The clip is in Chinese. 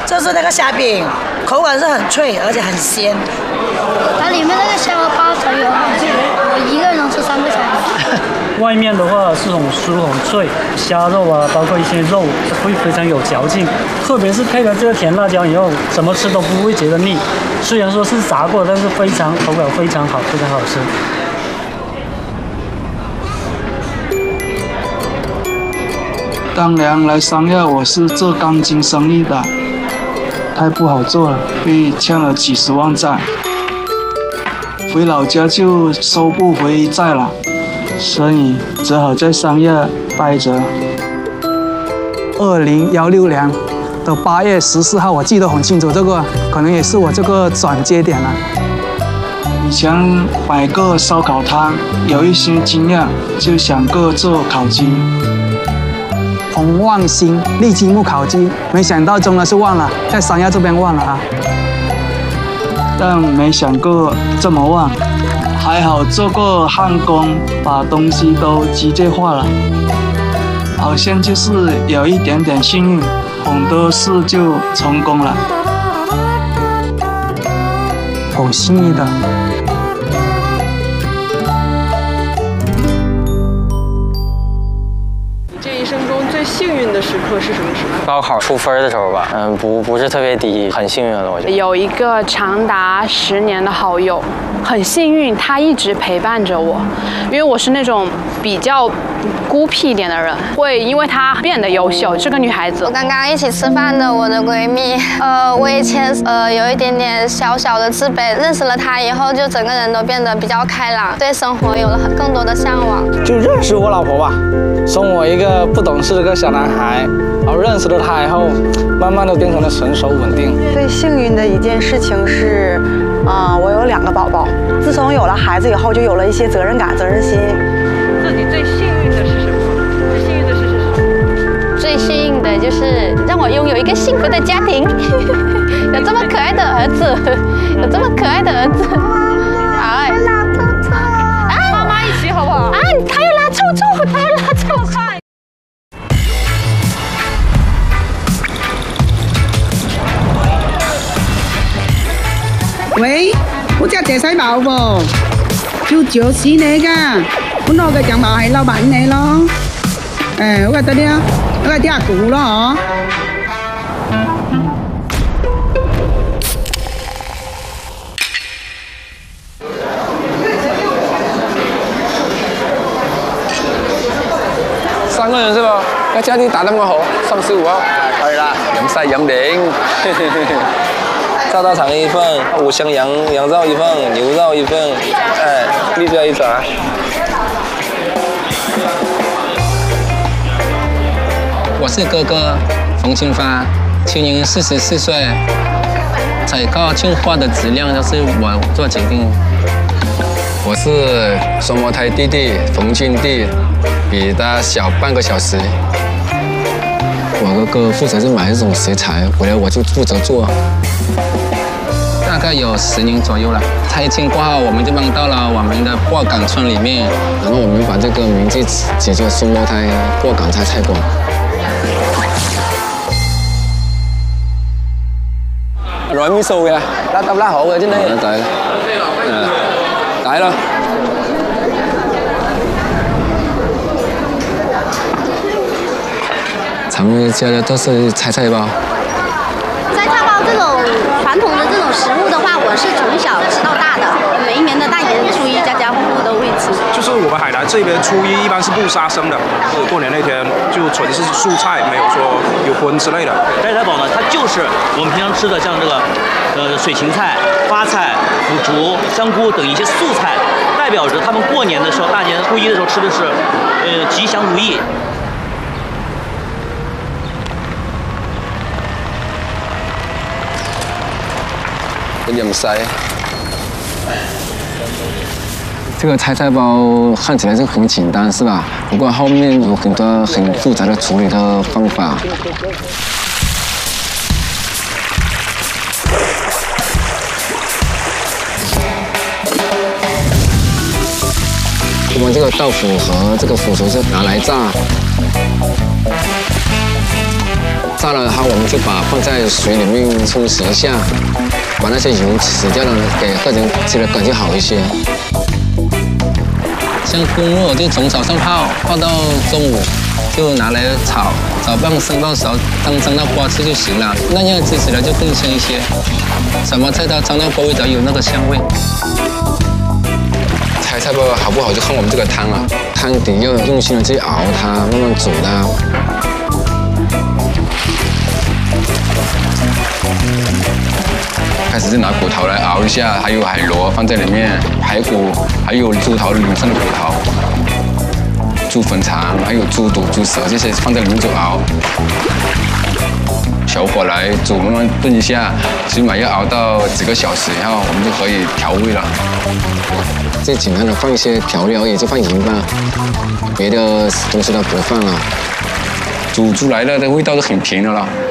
这是那个虾饼，口感是很脆，而且很鲜。 它里面那个虾包才有，我一个人能吃3个菜。 外面的话是很酥很脆，虾肉啊，包括一些肉会非常有嚼劲，特别是配了这个甜辣椒以后，怎么吃都不会觉得腻。虽然说是炸过，但是口感非常好，非常好吃。 当年来三亚，我是做钢筋生意的，太不好做了，被欠了几10万债，回老家就收不回债了，所以只好在三亚待着。 2016年的8月14号，我记得很清楚，这个可能也是我这个转接点了。 以前摆个烧烤摊，有一些经验，就想过做烤鸡。 洪旺兴利基木烤鸡，没想到真的是旺了，在三亚这边旺了啊！ 但没想过这么旺，还好做过焊工，把东西都机械化了，好像就是有一点点幸运，很多事就成功了。 很幸运的。 一生中最幸运的时刻是什么时刻？ 高考出分的时候吧，不是特别低，很幸运了，我觉得。 有一个长达10年的好友，很幸运，他一直陪伴着我，因为我是那种比较孤僻一点的人，会因为他变得优秀，是个女孩子。 我刚刚一起吃饭的我的闺蜜，我以前有一点点小小的自卑，认识了她以后，就整个人都变得比较开朗，对生活有了更多的向往。 就认识我老婆吧，从我一个不懂事的个小男孩，然后认识了她以后，慢慢的变成了成熟稳定。 最幸运的一件事情是，我有2个宝宝。自从有了孩子以后，就有了一些责任感、责任心。 自己最幸运的是什么？最幸运的事是什么？ 最幸运的就是让我拥有一个幸福的家庭，有这么可爱的儿子，有这么可爱的儿子。哎，拉臭臭，妈妈一起好不好？啊，他要拉臭臭，他要拉臭臭。 喂，我只謝世寶喎，叫趙氏你㗎，本來嘅長毛係老闆你咯，我覺得啲啊，我係啲阿姑咯嗬。 3個人是吧？那家庭打那麼好，35號。可以啦，飲晒飲頂。 炸大肠1份，5香羊肉1份，牛肉1份，绿椒1扎。 我是哥哥冯清发，今年44岁，采购进货的质量都是我做决定。 我是双胞胎弟弟冯俊弟，比他小半个小时。我哥哥负责是买这种食材，回来我就负责做。 大概有10年左右了。拆迁过后，我们就搬到了我们的货港村里面， 然后我们把这个名字起作双胞胎货港菜菜馆。 Rồi miếng xù kìa, lá tâm lá hộ rồi chứ này. Tại luôn. 咱们家的都是菜菜包。 菜菜包这种传统的这种食物的话，我是从小吃到大的。每一年的大年初一，家家户户都会吃。 就是我们海南这边初一般是不杀生的，过年那天就纯是素菜，没有说有荤之类的。 菜菜包呢，它就是我们平常吃的像这个水芹菜、花菜、腐竹、香菇等一些素菜，代表着他们过年的时候，大年初一的时候吃的是吉祥如意。 芫荽， 这个菜菜包看起来是很简单，是吧？不过后面有很多很复杂的处理的方法。 我们这个豆腐和这个腐竹是拿来炸。 炸了，然后我们就放在水里面冲洗一下，把那些油洗掉了，给客人吃的感觉好一些。像กุ้ง肉就从早上泡到中午，就拿来炒半生半熟，当蒸到锅吃就行了。那样吃起来就更香一些。什么菜都蒸到锅里头有那个香味。猜菜包好不好就看我们这个汤了，汤底要用心的去熬它，慢慢煮它。开始是拿骨头来熬一下，还有海螺放在里面，排骨，还有猪头里面剩的骨头，猪粉肠，还有猪肚、猪舌这些放在里面就熬。小火来煮，慢慢炖一下，起码要熬到几个小时，然后我们就可以调味了。最简单的放一些调料，也就放盐巴，别的东西都不放了。煮出来的味道都很甜的了。